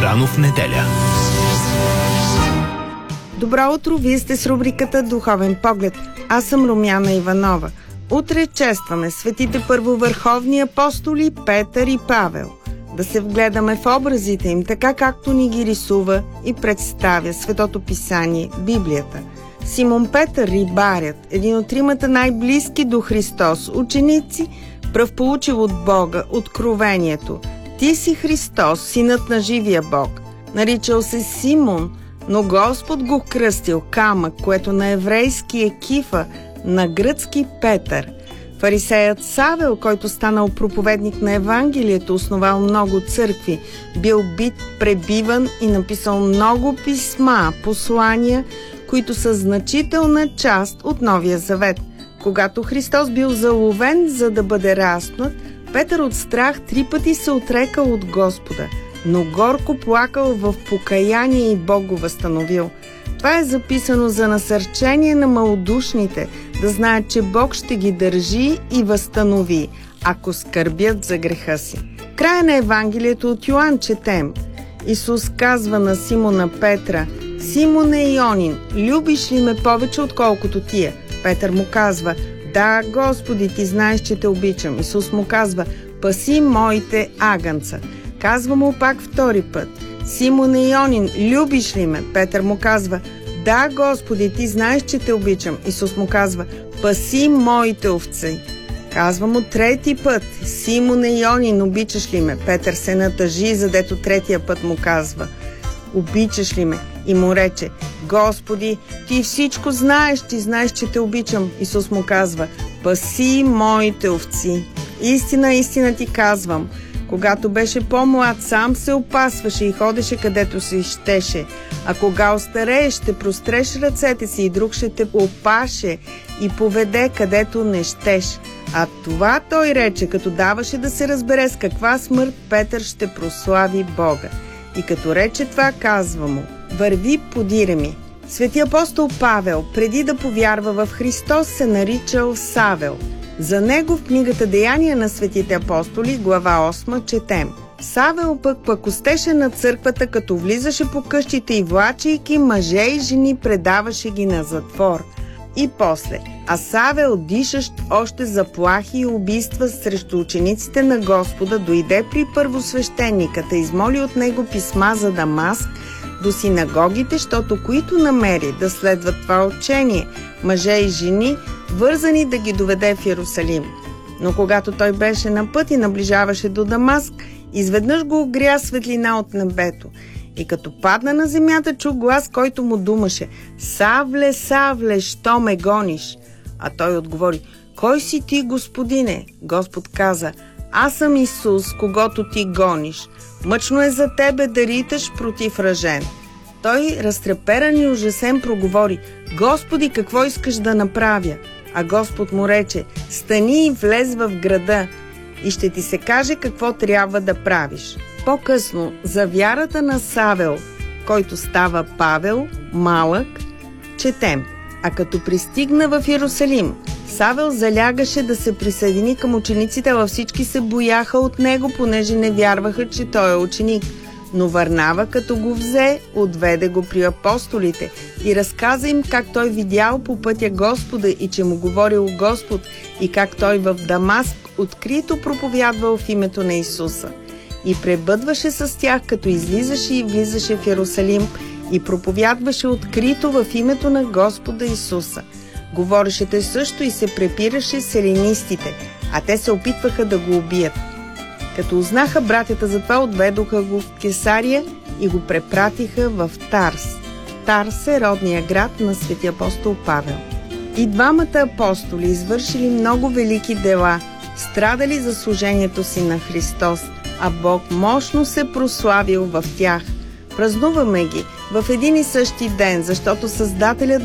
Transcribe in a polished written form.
Рано в неделя. Добро утро, вие сте с рубриката Духовен поглед. Аз съм Румяна Иванова. Утре честваме светите първовърховни апостоли Петър и Павел. Да се вгледаме в образите им, така както ни ги рисува и представя Светото писание, Библията. Симон Петър, рибарят, един от тримата най-близки до Христос ученици, пръв получил от Бога откровението: "Ти си Христос, синът на живия Бог." Наричал се Симон, но Господ го кръстил Камък, което на еврейски е Кифа, на гръцки Петър. Фарисеят Савел, който станал проповедник на Евангелието, основал много църкви, бил бит, пребиван и написал много писма, послания, които са значителна част от Новия Завет. Когато Христос бил заловен, за да бъде разпнат, Петър от страх 3 пъти се отрекал от Господа, но горко плакал в покаяние и Бог го възстановил. Това е записано за насърчение на малодушните, да знаят, че Бог ще ги държи и възстанови, ако скърбят за греха си. Края на Евангелието от Йоан четем: Исус казва на Симона Петра: "Симоне Йонин, любиш ли ме повече отколкото тия?" Петър му казва: "Да, Господи, ти знаеш, че те обичам." Исус му казва: "Паси моите агънца." Казва му пак втори път: "Симоне Йонин, любиш ли ме?" Петър му казва: "Да, Господи, ти знаеш, че те обичам." Исус му казва: "Паси моите овци." Казва му трети път: "Симоне Йонин, обичаш ли ме?" Петър се натъжи, задето третия път му казва: "Обичаш ли ме?" И му рече: "Господи, ти всичко знаеш, ти знаеш, че те обичам." Исус му казва: "Паси моите овци. Истина, истина ти казвам, когато беше по-млад, сам се опасваше и ходеше където се щеше. А кога остарееш, ще простреш ръцете си и друг ще те опаше и поведе където не щеш." А това той рече, като даваше да се разбере с каква смърт Петър ще прослави Бога. И като рече това, казва му: "Върви, подире ми." Свети апостол Павел, преди да повярва в Христос, се наричал Савел. За него в книгата Деяния на светите апостоли, глава 8, четем: "Савел пък пакостеше на църквата, като влизаше по къщите и влачейки мъже и жени, предаваше ги на затвор." И после: "А Савел, дишащ още заплахи и убийства срещу учениците на Господа, дойде при първосвещениката, измоли от него писма за Дамаск до синагогите, щото които намери да следват това учение, мъже и жени, вързани, да ги доведе в Йерусалим. Но когато той беше на път и наближаваше до Дамаск, изведнъж го огря светлина от небето. И като падна на земята, чу глас, който му думаше: "Савле, Савле, що ме гониш?" А той отговори: "Кой си ти, Господине?" Господ каза: "Аз съм Исус, когото ти гониш. Мъчно е за тебе да риташ против ръжен." Той, разтреперан и ужасен, проговори: "Господи, какво искаш да направя?" А Господ му рече: "Стани и влез в града и ще ти се каже какво трябва да правиш." По-късно за вярата на Савел, който става Павел, малък, четем: "А като пристигна в Йерусалим, Савел залягаше да се присъедини към учениците, а всички се бояха от него, понеже не вярваха, че той е ученик. Но Варнава, като го взе, отведе го при апостолите и разказа им как той видял по пътя Господа и че му говорил Господ, и как той в Дамаск открито проповядвал в името на Исуса. И пребъдваше с тях, като излизаше и влизаше в Йерусалим, и проповядваше открито в името на Господа Исуса. Говореше те също и се препираше с елинистите, а те се опитваха да го убият. Като узнаха братята за това, отведоха го в Кесария и го препратиха в Тарс. Тарс е родния град на свети апостол Павел. И двамата апостоли извършили много велики дела, страдали за служението си на Христос, а Бог мощно се прославил в тях. Празнуваме ги в един и същи ден, защото Създателят